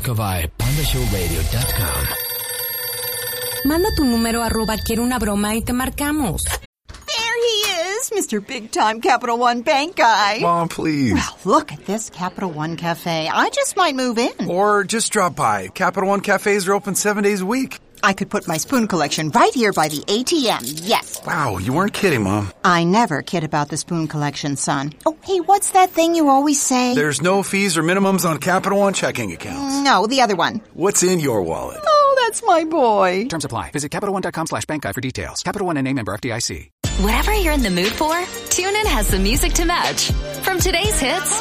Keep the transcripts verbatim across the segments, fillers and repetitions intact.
Macavai, panda show radio dot com. Manda tu número arroba quiero una broma y te marcamos. Mister Big Time Capital One Bank guy. Mom, please. Well, look at this Capital One Cafe. I just might move in. Or just drop by. Capital One cafes are open seven days a week. I could put my spoon collection right here by the A T M, yes. Wow, you weren't kidding, Mom. I never kid about the spoon collection, son. Oh, hey, what's that thing you always say? There's no fees or minimums on Capital One checking accounts. No, the other one. What's in your wallet? Oh, that's my boy. Terms apply. Visit Capital One dot com slash bank guide for details. Capital One N A member F D I C. Whatever you're in the mood for, TuneIn has the music to match. From today's hits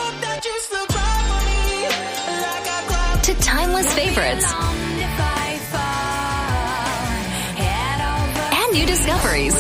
to timeless favorites and new discoveries.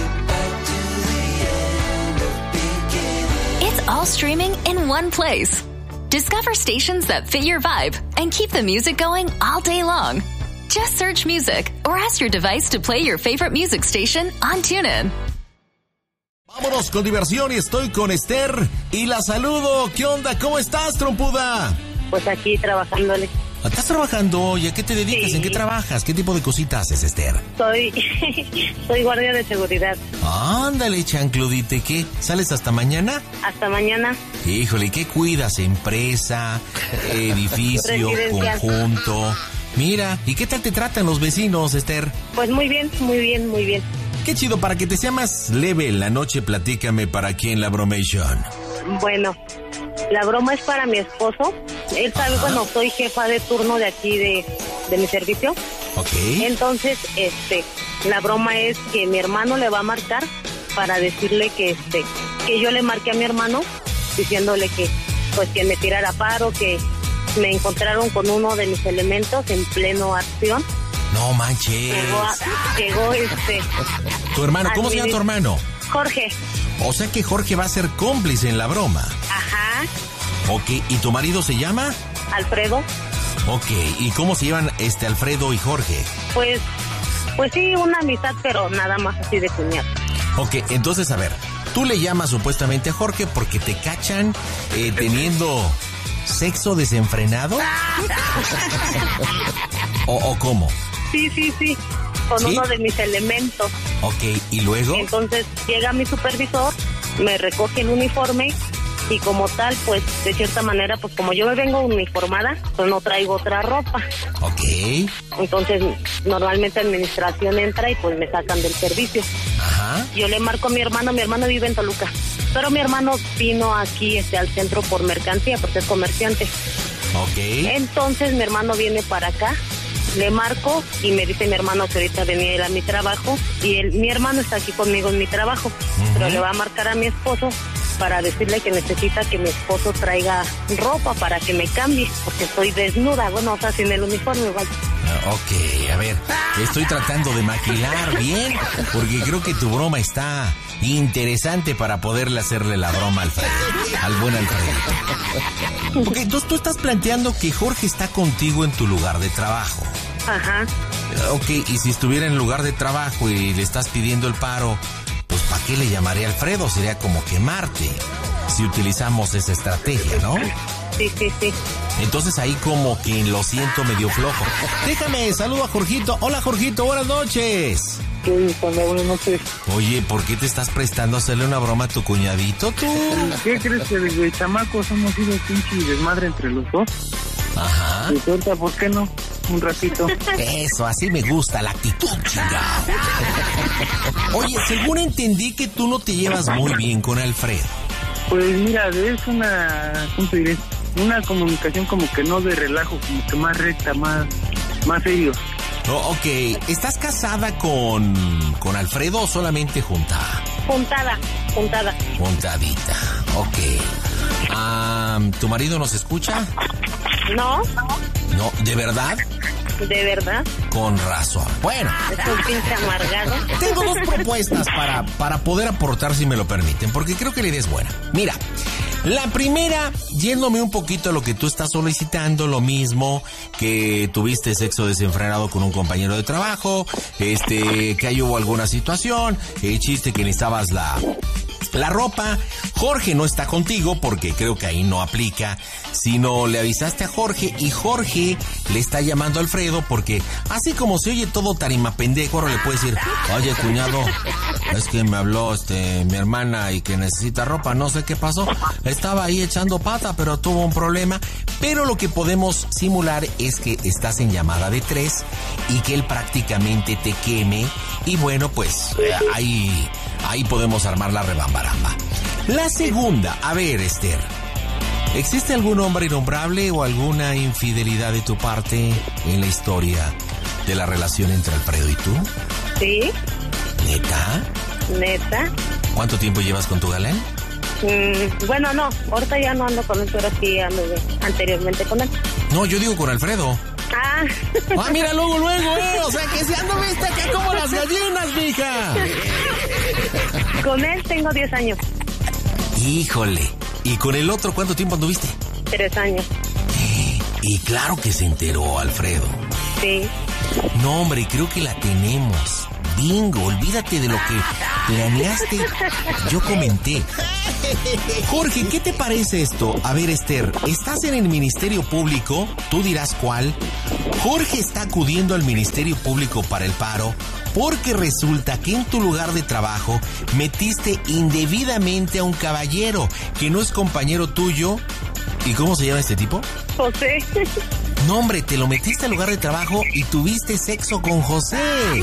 It's all streaming in one place. Discover stations that fit your vibe and keep the music going all day long. Just search music or ask your device to play your favorite music station on TuneIn. Vámonos con diversión y estoy con Esther y la saludo. ¿Qué onda? ¿Cómo estás, trompuda? Pues aquí trabajándole. ¿Estás trabajando? ¿Y a qué te dedicas? Sí. ¿En qué trabajas? ¿Qué tipo de cositas haces, Esther? Soy, soy guardia de seguridad. Ándale, chancludite, ¿qué? ¿Sales hasta mañana? Hasta mañana. Híjole, ¿qué cuidas? ¿Empresa? ¿Edificio? ¿Conjunto? Mira, ¿y qué tal te tratan los vecinos, Esther? Pues muy bien, muy bien, muy bien. Qué chido, para que te sea más leve la noche, platícame para aquí en la Bromation. Bueno, la broma es para mi esposo. Él sabe, Ajá. bueno, soy jefa de turno de aquí de, de mi servicio. Ok. Entonces, este, la broma es que mi hermano le va a marcar para decirle que, este, que yo le marqué a mi hermano diciéndole que, pues, que me tirara paro, que me encontraron con uno de mis elementos en pleno acción. No manches. Llegó, a, llegó este... ¿Tu hermano? ¿Cómo se llama tu hermano? Jorge. O sea que Jorge va a ser cómplice en la broma. Ajá. Ok, ¿y tu marido se llama? Alfredo. Ok, ¿y cómo se llevan este Alfredo y Jorge? Pues, pues sí, una amistad, pero nada más así de cuñado. Ok, entonces a ver, tú le llamas supuestamente a Jorge porque te cachan eh, teniendo sexo desenfrenado. ¿O, ¿O cómo? Sí, sí, sí, con ¿Sí? uno de mis elementos. Ok, ¿y luego? Entonces llega mi supervisor, me recoge el uniforme y como tal, pues de cierta manera, pues como yo me vengo uniformada, pues no traigo otra ropa. Ok. Entonces normalmente administración entra y pues me sacan del servicio. Ajá. Yo le marco a mi hermano, mi hermano vive en Toluca, pero mi hermano vino aquí este, al centro por mercancía, porque es comerciante. Ok. Entonces mi hermano viene para acá, le marco y me dice mi hermano que ahorita venía él a mi trabajo y él, mi hermano está aquí conmigo en mi trabajo, uh-huh. pero le va a marcar a mi esposo para decirle que necesita que mi esposo traiga ropa para que me cambie, porque estoy desnuda, bueno, o sea, sin el uniforme igual. Ok, a ver, estoy tratando de maquilar bien, porque creo que tu broma está interesante para poderle hacerle la broma al Alfredo, al buen Alfredo. Ok, entonces tú estás planteando que Jorge está contigo en tu lugar de trabajo. Ajá. Ok, y si estuviera en el lugar de trabajo y le estás pidiendo el paro, pues ¿para qué le llamaré a Alfredo? Sería como quemarte, si utilizamos esa estrategia, ¿no? Sí, sí, sí. Entonces ahí como que lo siento medio flojo. Déjame, saludo a Jorgito. Hola, Jorgito, buenas noches. ¿Qué pasa? Buenas noches. Oye, ¿por qué te estás prestando a hacerle una broma a tu cuñadito, tú? ¿Qué crees que desde chamacos hemos sido pinche y desmadre entre los dos? Ajá. Y suelta, ¿por qué no? Un ratito. Eso, así me gusta, la actitud, chingado. Oye, según entendí que tú no te llevas muy bien con Alfredo. Pues mira, es una, ¿cómo te diré? Una comunicación como que no de relajo, como que más recta, más, más serio. Oh, ok, ¿estás casada con, con Alfredo o solamente juntada? Juntada, juntada. Juntadita, ok. Um, ¿Tu marido nos escucha? No. No, ¿de verdad? ¿De verdad? Con razón. Bueno. Es un pinche amargado. Tengo dos propuestas para, para poder aportar, si me lo permiten, porque creo que la idea es buena. Mira, la primera, yéndome un poquito a lo que tú estás solicitando, lo mismo que tuviste sexo desenfrenado con un compañero de trabajo, este, que ahí hubo alguna situación, el chiste que necesitabas la, La ropa, Jorge no está contigo porque creo que ahí no aplica, sino le avisaste a Jorge y Jorge le está llamando a Alfredo porque así como se oye todo tarima pendejo, ahora le puede decir, oye cuñado, es que me habló este mi hermana y que necesita ropa, no sé qué pasó, estaba ahí echando pata pero tuvo un problema, pero lo que podemos simular es que estás en llamada de tres y que él prácticamente te queme y bueno pues eh, ahí... Ahí podemos armar la rebambaramba. La segunda, a ver, Esther, ¿existe algún hombre innombrable o alguna infidelidad de tu parte en la historia de la relación entre Alfredo y tú? Sí. ¿Neta? Neta. ¿Cuánto tiempo llevas con tu galán? Mm, bueno, no, ahorita ya no ando con él, pero sí ando anteriormente con él. No, yo digo con Alfredo. Ah. Ah, mira, luego, luego, eh. O sea, que si ando viste acá como las gallinas, mija. Con él tengo diez años. Híjole. ¿Y con el otro cuánto tiempo anduviste? Tres años. Y claro que se enteró, Alfredo. Sí. No, hombre, creo que la tenemos. Bingo, olvídate de lo que planeaste. Yo comenté. Jorge, ¿qué te parece esto? A ver, Esther, estás en el Ministerio Público, tú dirás cuál. Jorge está acudiendo al Ministerio Público para el paro porque resulta que en tu lugar de trabajo metiste indebidamente a un caballero que no es compañero tuyo. ¿Y cómo se llama este tipo? José. No, hombre, te lo metiste al lugar de trabajo y tuviste sexo con José.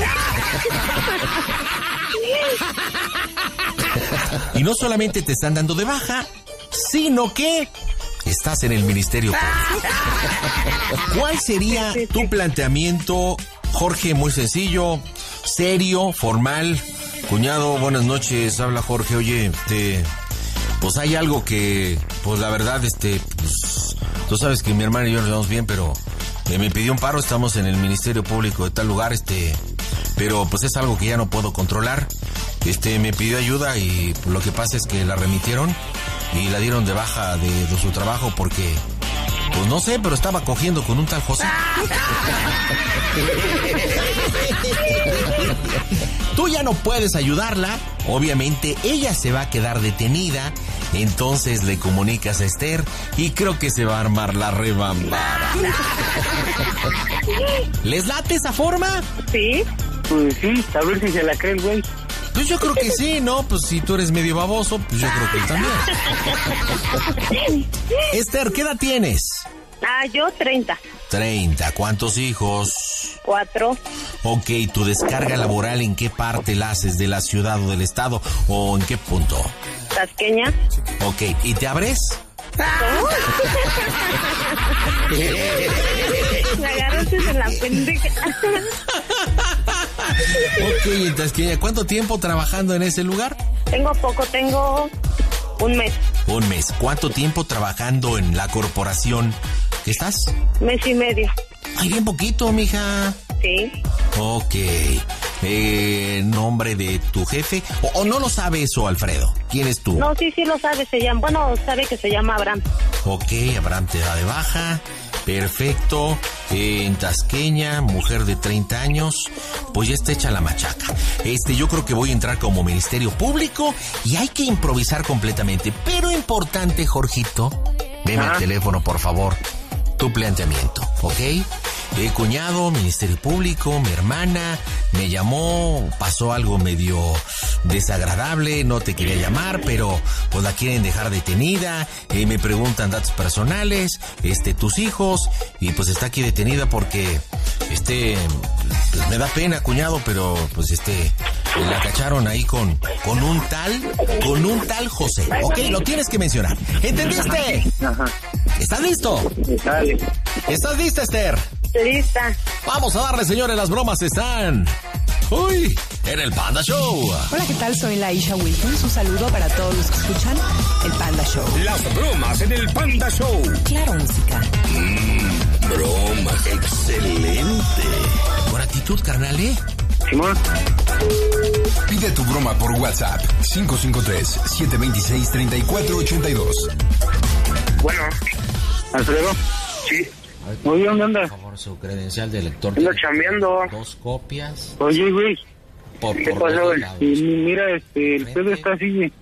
Y no solamente te están dando de baja, sino que estás en el Ministerio Público. ¿Cuál sería tu planteamiento, Jorge? Muy sencillo, serio, formal. Cuñado, buenas noches, habla Jorge. Oye, este, pues hay algo que, pues la verdad, este, pues, tú sabes que mi hermana y yo nos llevamos bien, pero eh, me pidió un paro, estamos en el Ministerio Público de tal lugar, este, pero pues es algo que ya no puedo controlar. Este, me pidió ayuda y pues, lo que pasa es que la remitieron y la dieron de baja de, de su trabajo porque, pues no sé, pero estaba cogiendo con un tal José. Tú ya no puedes ayudarla, obviamente ella se va a quedar detenida, entonces le comunicas a Esther y creo que se va a armar la rebambara. ¿Les late esa forma? Sí. Pues sí, a ver si se la cree el güey. Pues yo creo que sí, ¿no? Pues si tú eres medio baboso, pues yo creo que él también. Esther, ¿qué edad tienes? Ah, yo treinta. treinta. ¿Cuántos hijos? Cuatro. Ok, ¿tu descarga laboral en qué parte la haces? ¿De la ciudad o del estado? ¿O en qué punto? Tasqueña. Ok, ¿y te abres? Me agarraste en la pendeja. Ok, en Tasqueña, ¿cuánto tiempo trabajando en ese lugar? Tengo poco, tengo un mes. Un mes. ¿Cuánto tiempo trabajando en la corporación que estás? Mes y medio. Ay, bien poquito, mija. Sí. Ok. Eh, ¿nombre de tu jefe? ¿O, o no lo sabe eso, Alfredo? ¿Quién es tú? No, sí, sí lo sabe, se llama, bueno, sabe que se llama Abraham. Ok, Abraham te da de baja. Perfecto. Eh, en Tasqueña, mujer de treinta años, pues ya está hecha la machaca. Este, yo creo que voy a entrar como Ministerio Público y hay que improvisar completamente. Pero importante, Jorgito, deme el teléfono, por favor. Tu planteamiento, ¿ok? Eh, cuñado, Ministerio Público, mi hermana me llamó, pasó algo medio desagradable, no te quería llamar, pero pues la quieren dejar detenida, eh, me preguntan datos personales, este, tus hijos, y pues está aquí detenida porque, este, pues me da pena, cuñado, pero pues este, la cacharon ahí con, con un tal, con un tal José, ok, lo tienes que mencionar, ¿entendiste? Ajá. ¿Estás listo? Dale. ¿Estás lista, Esther? Lista. Vamos a darle, señores, las bromas están... ¡Uy! En el Panda Show. Hola, ¿qué tal? Soy Laisha Wilkins. Un saludo para todos los que escuchan el Panda Show. Las bromas en el Panda Show. Claro, música. Mmm, broma. Excelente. Con actitud, carnal, ¿eh? Simón. Pide tu broma por WhatsApp. cinco cinco tres, siete dos seis, tres cuatro ocho dos. Bueno. ¿Alfredo? Sí. Muy bien, ¿dónde andas? Por favor, su credencial de lector. Ando chambeando. Dos copias. Oye, güey. Por, ¿Qué por pasó, los güey? lados. Y mira, este, el Frente. pedo está así, güey.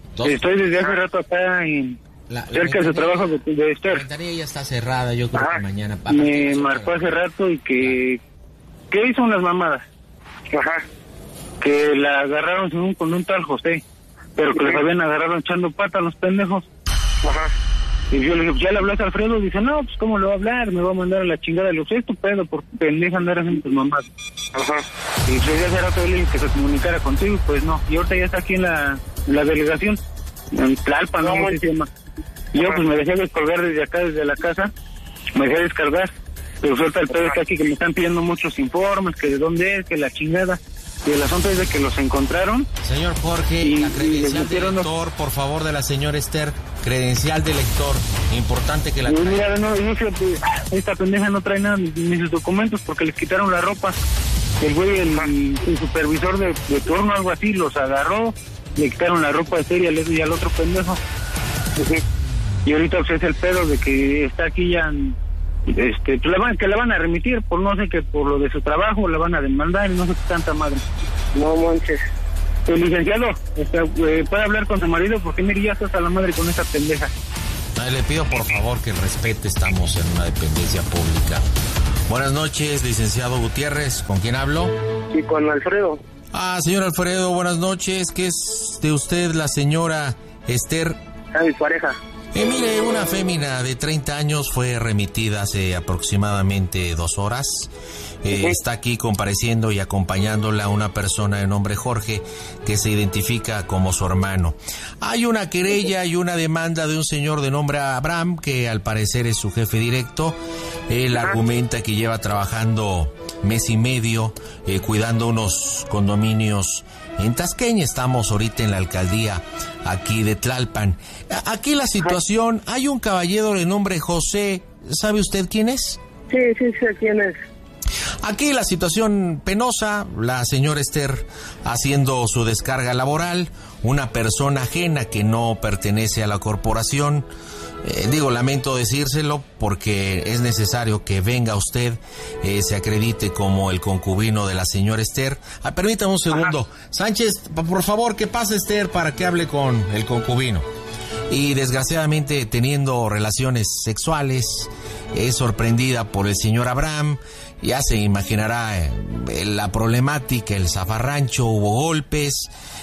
Dos. Estoy desde hace rato acá en... La, la cerca de su trabajo de, de Esther. La ventanilla ya está cerrada, yo creo Ajá. que mañana... Me marcó hace rato y que... ¿Qué hizo unas mamadas? Ajá. Que la agarraron según con un tal José, pero que Ajá. les habían agarrado echando pata a los pendejos. Ajá. Y yo le dije, ¿ya le hablas a Alfredo? Dice, no, pues ¿cómo le va a hablar? Me va a mandar a la chingada. Le dije, es tu pedo, por pendeja andar haciendo tus mamadas. Ajá. Y yo ya hace rato le dije que se comunicara contigo, pues no. Y ahorita ya está aquí en la, en la delegación, en Tlalpan, no, no sé si se llama. Yo pues me dejé descolgar desde acá, desde la casa, me dejé descargar, pero suelta el pedo está aquí que me están pidiendo muchos informes, que de dónde es, que la chingada, y el asunto es de que los encontraron. Señor Jorge, y, la credencial de lector, los... por favor, de la señora Esther, credencial de lector, importante que la traiga. Mira, no, no, esta pendeja no trae nada, ni, ni sus documentos, porque les quitaron la ropa, el güey, el, el supervisor de, de turno, algo así, los agarró, le quitaron la ropa de serie y al otro pendejo. Uh-huh. Y ahorita pues es el pedo de que está aquí ya, este, pues la van, que la van a remitir por no sé qué, por lo de su trabajo, la van a demandar y no sé qué tanta madre. No manches. El licenciado, este, eh, puede hablar con su marido porque mire, ya está hasta la madre con esa pendeja. Ay, le pido por favor que respete, estamos en una dependencia pública. Buenas noches, licenciado Gutiérrez, ¿con quién hablo? Sí, con Alfredo. Ah, señor Alfredo, buenas noches, ¿qué es de usted la señora Esther? A mi pareja. Eh, mire, una fémina de treinta años fue remitida hace aproximadamente dos horas. Eh, uh-huh. Está aquí compareciendo y acompañándola una persona de nombre Jorge que se identifica como su hermano. Hay una querella y una demanda de un señor de nombre Abraham que al parecer es su jefe directo. Él uh-huh. argumenta que lleva trabajando mes y medio eh, cuidando unos condominios en Tasqueña. Estamos ahorita en la alcaldía aquí de Tlalpan. Aquí la situación, hay un caballero de nombre José, ¿sabe usted quién es? Sí, sí, sé quién es. Aquí la situación penosa, la señora Esther haciendo su descarga laboral, una persona ajena que no pertenece a la corporación. Eh, digo, lamento decírselo porque es necesario que venga usted, eh, se acredite como el concubino de la señora Esther. Ah, permítame un segundo. Ajá. Sánchez, por favor, que pase Esther para que hable con el concubino. Y desgraciadamente teniendo relaciones sexuales, es sorprendida por el señor Abraham. Ya se imaginará eh, la problemática, el zafarrancho, hubo golpes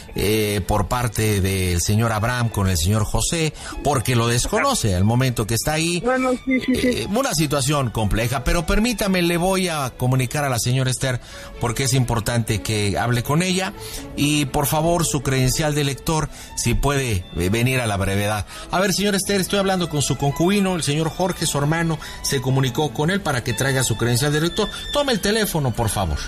eh, por parte del señor Abraham con el señor José, porque lo desconoce al momento que está ahí. Bueno, sí, sí, sí. Eh, una situación compleja, pero permítame, le voy a comunicar a la señora Esther porque es importante que hable con ella y por favor su credencial de lector, si puede eh, venir a la brevedad. A ver, señora Esther, estoy hablando con su concubino, el señor Jorge, su hermano, se comunicó con él para que traiga su credencial de lector. Tome el teléfono, por favor.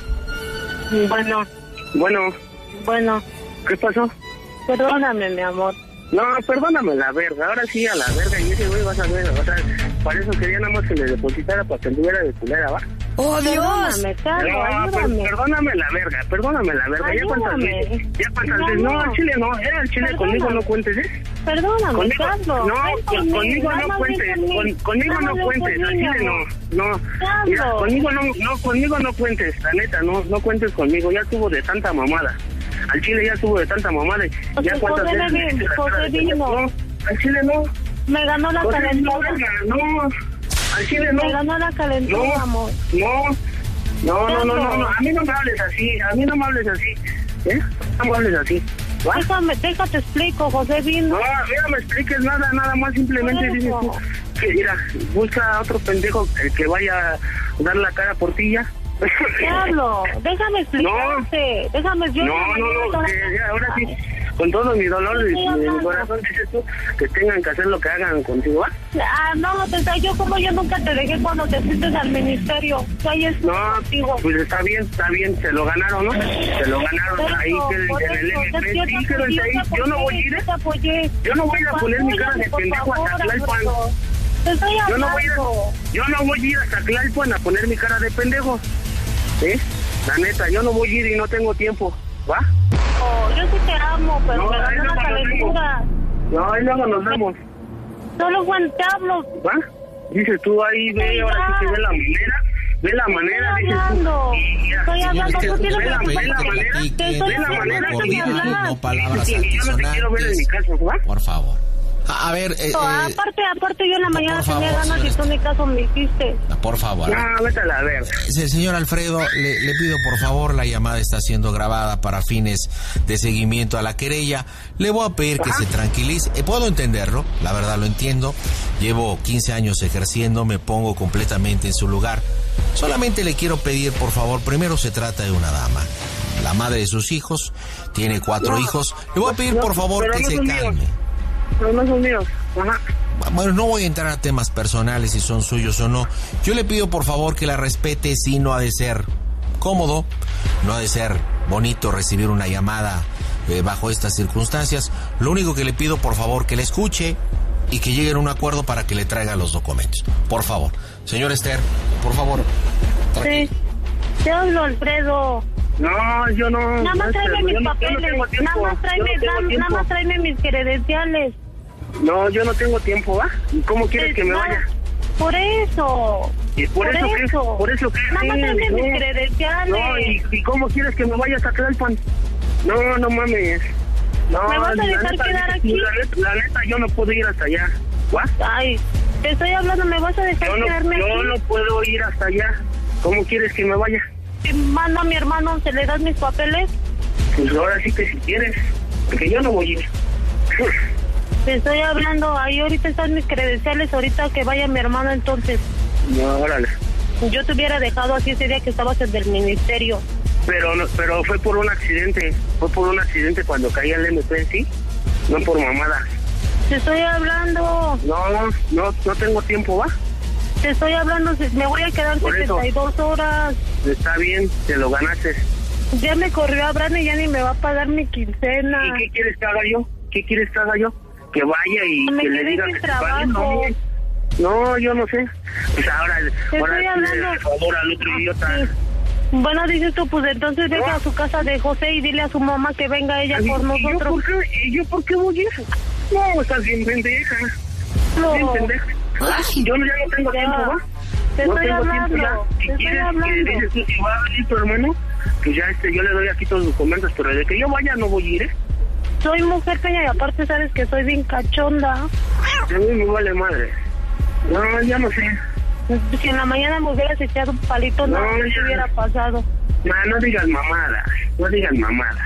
Bueno, bueno, bueno, ¿qué pasó? Perdóname, mi amor. No, perdóname la verga, ahora sí a la verga, y ese güey vas a ver, o sea, para eso quería nada más que le depositara para que anduviera de culera, ¿va? ¡Oh, Dios! Perdóname, Carlos, no, ayúdame. Perdóname la verga, perdóname la verga, ayúdame. Ya cuántas veces, ya cuántas veces, no, al chile no, era al chile, perdóname. Conmigo no cuentes, ¿eh? Perdóname, conmigo, Carlos. No, con, conmigo no cuentes, con, conmigo no cuentes, al chile no, no, mira, conmigo no, no, conmigo no cuentes, la neta, no, no cuentes conmigo, ya tuvo de tanta mamada. Al chile ya tuvo de tanta mamada. O sea, ya cuántas José veces. Me, José vino. No, al chile no. Me ganó la José calentura. No, no, al chile no. Me ganó la calentura, no, amor. No, no, no, no, no, no. A mí no me hables así. A mí no me hables así. ¿Eh? No me hables así. ¿Va? Déjame, déjate explico, José vino. No, mira, me expliques nada, nada más. Simplemente dices tú que, mira, busca a otro pendejo que, que vaya a dar la cara por ti ya. Diablo, déjame explicarte, no, déjame yo. No, no, no, que ya, ahora sí, con todo mi dolor de, de mi corazón, dices tú, que tengan que hacer lo que hagan contigo, ¿va? Ah, no, te, yo como yo nunca te dejé cuando te fuiste al ministerio. Soy es no, contigo. Pues está bien, está bien, se lo ganaron, ¿no? Se lo ganaron pero, ahí, quédense en el M P, sí, quédense ahí. Yo no voy a ir, yo no voy a poner mi cara de pendejo hasta Tlalpan. Yo no voy a ir, yo no voy a ir hasta Tlalpan a poner mi cara de pendejo. ¿Eh? La neta, yo no voy a ir y no tengo tiempo, ¿va? Oh, yo sí te amo, pero no, me ganó la calentura. No, ahí luego nos vemos. Solo Juan te hablo. ¿Va? Dices tú ahí, ve, sí, ahora sí se ve la manera ve la manera, estoy hablando, estoy hablando, tú tienes ve la, ve la manera, ve la manera, no palabras yo no te quiero ver en mi casa, ¿va? Por favor. A ver, eh, no, eh, aparte, aparte yo en la mañana favor, tenía ganas y tú ni caso me hiciste. Por favor. No, vete a la verga. Señor Alfredo, le, le pido por favor, la llamada está siendo grabada para fines de seguimiento a la querella. Le voy a pedir que Ajá. se tranquilice. Eh, puedo entenderlo, la verdad lo entiendo. Llevo quince años ejerciendo, me pongo completamente en su lugar. Solamente le quiero pedir, por favor, primero se trata de una dama, la madre de sus hijos, tiene cuatro no, hijos. Le voy a pedir, no, por favor, que no se calme. Míos. No, no son míos. Ajá. Bueno, no voy a entrar a temas personales si son suyos o no. Yo le pido por favor que la respete, si no ha de ser cómodo, no ha de ser bonito recibir una llamada eh, bajo estas circunstancias. Lo único que le pido por favor que la escuche y que lleguen a un acuerdo para que le traiga los documentos. Por favor. Señor Esther, por favor. Sí, te hablo, Alfredo. No, yo no. Nada más tráeme mis no, papeles, no nada más tráeme, no nada, nada más tráeme mis credenciales. No, yo no tengo tiempo, ¿va? ¿Y cómo quieres que me vaya? Por eso. ¿Y por, por eso, eso qué? ¿Por eso qué? Nada más tráeme no, mis credenciales. No, ¿y, ¿y cómo quieres que me vaya hasta Tlalpan? No, no mames. No, ¿me vas a dejar neta, quedar aquí? La neta, la neta, yo no puedo ir hasta allá. ¿What? Ay, te estoy hablando, ¿me vas a dejar yo no, quedarme yo aquí? Yo no puedo ir hasta allá. ¿Cómo quieres que me vaya? Mando a mi hermano, ¿se le das mis papeles? Pues ahora sí que si quieres, porque yo no voy a ir. Te estoy hablando, ahí ahorita están mis credenciales, ahorita que vaya mi hermano entonces. No, órale. Yo te hubiera dejado así ese día que estabas en el ministerio. Pero no, pero fue por un accidente, fue por un accidente cuando caía el M P, ¿sí? No por mamada. Te estoy hablando. No, no, no, no tengo tiempo, ¿va? Te estoy hablando, me voy a quedar setenta y dos horas. Está bien, te lo ganaste. Ya me corrió Abraham y ya ni me va a pagar mi quincena. ¿Y qué quieres que haga yo? ¿Qué quieres que haga yo? Que vaya y me que le diga sin que trabajo. No, no, yo no sé. Pues ahora, te ahora estoy hablando. Por favor al otro idiota. Sí. Bueno, dices tú, pues entonces venga no. a su casa de José y dile a su mamá que venga ella por ¿Y nosotros. Yo por qué, ¿Y yo por qué voy a eso? No, estás bien pendeja. No. Bien pendeja. Ay, yo ya no tengo ya. tiempo, ¿va? Te no estoy tengo hablando, tiempo ya. Si te quieres estoy hablando. que dices tú, si va a venir tu hermano, pues ya este, yo le doy aquí todos los documentos, pero de que yo vaya no voy a ir, ¿eh? Soy mujer pequeña y aparte sabes que soy bien cachonda. A mí me vale madre. No, ya no sé. Si en la mañana me hubieras echado un palito, no, no me hubiera pasado. No, no digas mamadas, no digas mamadas.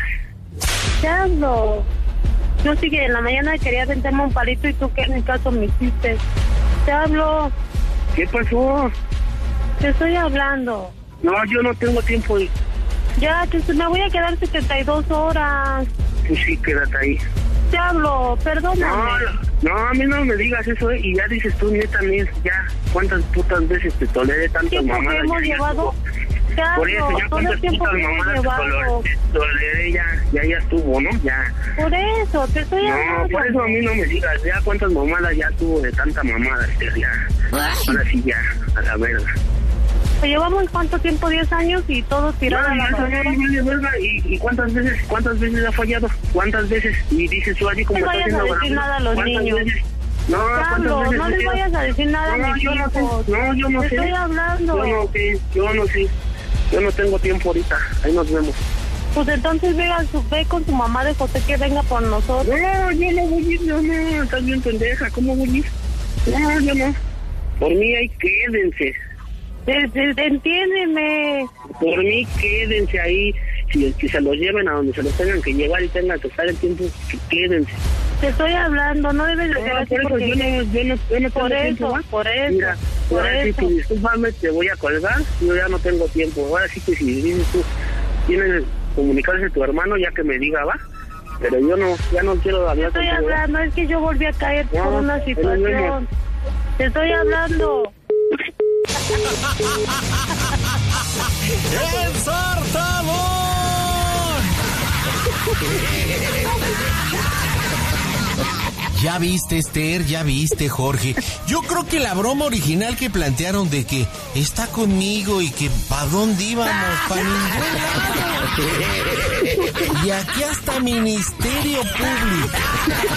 Ya no. Yo sí que en la mañana quería venderme un palito y tú que en mi caso me hiciste. Te hablo. ¿Qué pasó? Te estoy hablando. No, yo no tengo tiempo. Ya, te, me voy a quedar setenta y dos horas. Pues sí, quédate ahí. Te hablo, perdóname. No, no, a mí no me digas eso, ¿eh? Y ya dices tú, neta, ya, ¿cuántas putas veces te toleré tantas mamadas? ¿Qué hemos llevado? Claro, por eso, ya cuántas putas mamadas te toleré, ya, ya, ya estuvo, ¿no? Ya. Por eso, te estoy no, hablando. No, por eso a mí no me digas, ya cuántas mamadas ya tuvo de tanta mamada, ya. Ahora sí, ya, a la verga. Llevamos cuánto tiempo, diez años y todo tirado a la basura. ¿Y, ¿Y cuántas veces, cuántas veces ha fallado? ¿Cuántas veces? Y dices tú así como no estás vayas a decir nada a los niños. Veces? No, Carlos, no les vayas a decir nada no, a mis yo hijos. No, sé. no, yo no Te sé. estoy hablando. Yo no sé, yo no sé. Yo no tengo tiempo ahorita. Ahí nos vemos. Pues entonces ve, a su, ve con su mamá de José que venga por nosotros. No, yo no voy a ir, no, no, estás bien pendeja. ¿Cómo voy a ir? No, yo no. Por mí ahí quédense. Entiéndeme. Por mí quédense ahí, si, si se los lleven a donde se los tengan que llevar y tengan que estar el tiempo, que quédense. Te estoy hablando, no debes de ser no, así por eso, porque... yo no, yo no, yo no por tengo eso, tiempo, ¿eh? por eso, Mira, por ahora eso. sí que discúlpame, te voy a colgar, yo ya no tengo tiempo. Ahora sí que si dices tú, tienes que comunicarse a tu hermano ya que me diga, va. Pero yo no, ya no quiero hablar Te estoy contigo, hablando, es que yo volví a caer no, por una situación. Te estoy hablando. ¡El sartadón! Ya viste, Esther, ya viste, Jorge. Yo creo que la broma original que plantearon de que está conmigo y que ¿pa' dónde íbamos? ¡Pa' ningún lado! Y aquí hasta Ministerio Público.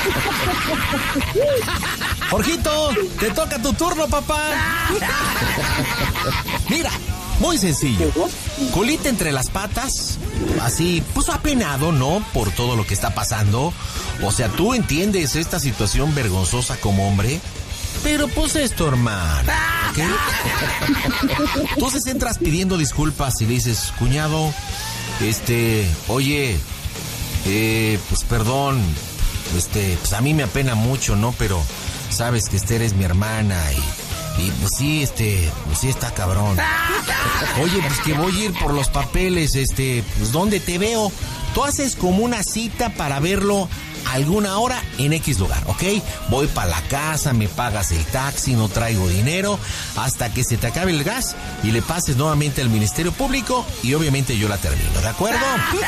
Jorgito, te toca tu turno, papá. Mira, muy sencillo. Colita entre las patas, así, pues apenado, ¿no? Por todo lo que está pasando. O sea, tú entiendes esta situación vergonzosa como hombre, pero pues es tu hermano, ¿ok? Entonces entras pidiendo disculpas y le dices, cuñado, este, oye, eh, pues perdón, este, pues a mí me apena mucho, ¿no? Pero sabes que Esther es mi hermana y, y pues sí, este, pues sí está cabrón. Oye, pues que voy a ir por los papeles, este, pues ¿dónde te veo? Tú haces como una cita para verlo alguna hora en X lugar, ¿ok? Voy para la casa, me pagas el taxi, no traigo dinero, hasta que se te acabe el gas y le pases nuevamente al Ministerio Público y obviamente yo la termino, ¿de acuerdo?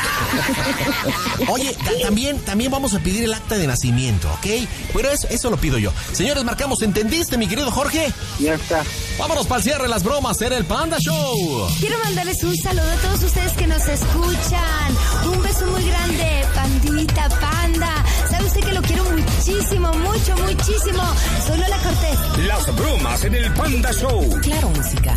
Oye, también, también vamos a pedir el acta de nacimiento, ¿ok? Pero eso, eso lo pido yo. Señores, marcamos, ¿entendiste, mi querido Jorge? Ya está. Vámonos para el cierre de las bromas en el Panda Show. Quiero mandarles un saludo a todos ustedes que nos escuchan. Un beso muy grande, pandita, panda. ¿Sabe usted que lo quiero muchísimo, mucho, muchísimo? Soy Lola Cortés. Las bromas en el Panda Show. Claro, música.